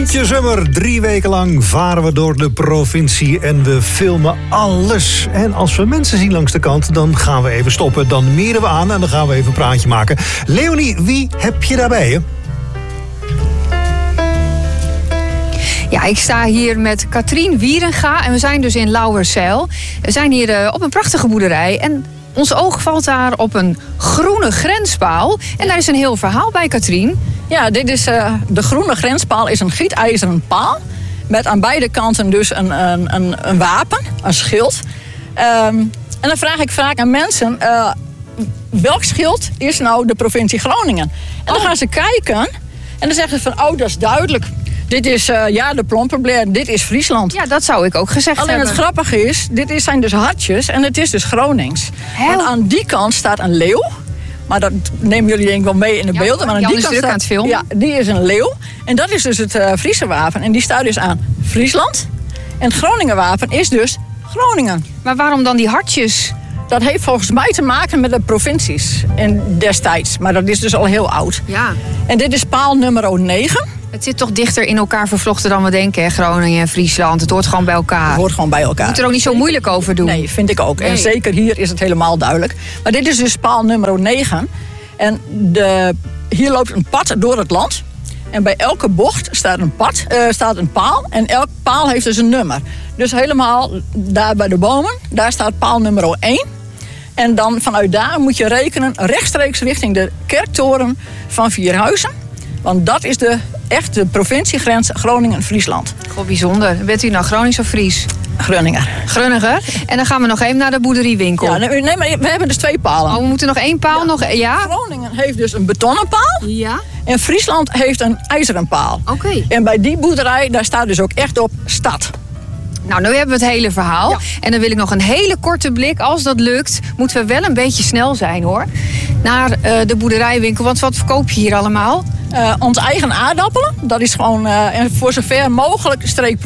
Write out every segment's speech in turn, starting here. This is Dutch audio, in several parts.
Rondje Summer, 3 weken lang varen we door de provincie en we filmen alles. En als we mensen zien langs de kant, dan gaan we even stoppen. Dan meren we aan en dan gaan we even een praatje maken. Leonie, wie heb je daarbij je? Ja, ik sta hier met Katrien Wierenga en we zijn dus in Lauwerzijl. We zijn hier op een prachtige boerderij en ons oog valt daar op een groene grenspaal. En daar is een heel verhaal bij, Katrien. Ja, dit is, de groene grenspaal is een gietijzeren paal met aan beide kanten dus een wapen, een schild. En dan vraag ik vaak aan mensen, welk schild is nou de provincie Groningen? En dan gaan ze kijken en dan zeggen ze van, oh, dat is duidelijk. Dit is de Plomperblair, dit is Friesland. Ja, dat zou ik ook gezegd hebben. Alleen het grappige is, dit zijn dus hartjes en het is dus Gronings. Want aan die kant staat een leeuw. Maar dat nemen jullie denk ik wel mee in de beelden. Maar aan die kant staat, aan het filmen. Ja, die is een leeuw. En dat is dus het Friese wapen. En die staat dus aan Friesland. En het Groningen wapen is dus Groningen. Maar waarom dan die hartjes? Dat heeft volgens mij te maken met de provincies destijds. Maar dat is dus al heel oud. Ja. En dit is paal nummer 9. Het zit toch dichter in elkaar vervlochten dan we denken, hè? Groningen en Friesland. Het hoort gewoon bij elkaar. Het hoort gewoon bij elkaar. Je moet er ook niet zo moeilijk over doen. Nee, vind ik ook. Nee. En zeker hier is het helemaal duidelijk. Maar dit is dus paal nummer 9. En hier loopt een pad door het land. En bij elke bocht staat een paal. En elk paal heeft dus een nummer. Dus helemaal daar bij de bomen, daar staat paal nummer 1. En dan vanuit daar moet je rekenen rechtstreeks richting de kerktoren van Vierhuizen. Want dat is de provinciegrens Groningen-Friesland. Goh, bijzonder. Bent u nou Gronings of Fries? Groninger. En dan gaan we nog even naar de boerderywinkel. Ja, nee, maar we hebben dus 2 palen. Oh, we moeten nog 1 paal. Ja? Groningen heeft dus een betonnen paal. Ja. En Friesland heeft een ijzeren paal. Oké. En bij die boerderij, daar staat dus ook echt op stad. Nou, nu hebben we het hele verhaal. Ja. En dan wil ik nog een hele korte blik. Als dat lukt, moeten we wel een beetje snel zijn, hoor. Naar de boerderijwinkel. Want wat verkoop je hier allemaal? Onze eigen aardappelen. Dat is gewoon voor zover mogelijk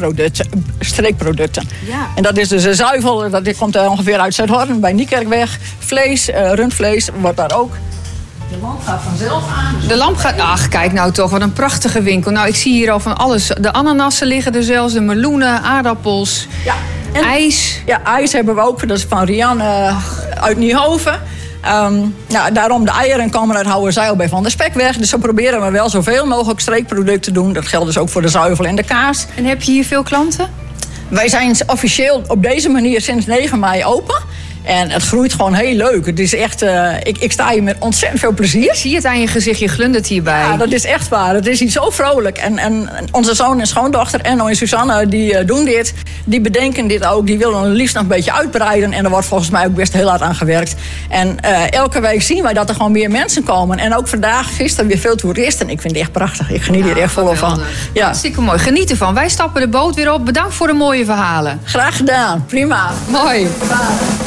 streekproducten. Ja. En dat is dus een zuivel. Dat komt ongeveer uit Zuidhorn bij Niekerkweg. Vlees, rundvlees wordt daar ook. De lamp gaat vanzelf aan. De lamp gaat... Ach, kijk nou toch, wat een prachtige winkel. Nou, ik zie hier al van alles. De ananassen liggen er zelfs, de meloenen, aardappels, ja. En, ijs. Ja, ijs hebben we ook. Dat is van Rian uit Niehoven. Daarom de eieren komen uit Houwerzijl bij Van der Spekweg. Dus zo proberen we wel zoveel mogelijk streekproducten te doen. Dat geldt dus ook voor de zuivel en de kaas. En heb je hier veel klanten? Wij zijn officieel op deze manier sinds 9 mei open. En het groeit gewoon heel leuk. Het is echt, ik sta hier met ontzettend veel plezier. Ik zie het aan je gezicht, je glundert hierbij. Ja, dat is echt waar. Het is hier zo vrolijk. En onze zoon en schoondochter, Enno en Susanne, die doen dit. Die bedenken dit ook. Die willen het liefst nog een beetje uitbreiden. En er wordt volgens mij ook best heel hard aan gewerkt. En elke week zien wij dat er gewoon meer mensen komen. En ook vandaag, gisteren, weer veel toeristen. Ik vind het echt prachtig. Ik geniet hier echt volop van. Ja. Hartstikke mooi. Geniet ervan. Wij stappen de boot weer op. Bedankt voor de mooie verhalen. Graag gedaan. Prima. Mooi. Bye.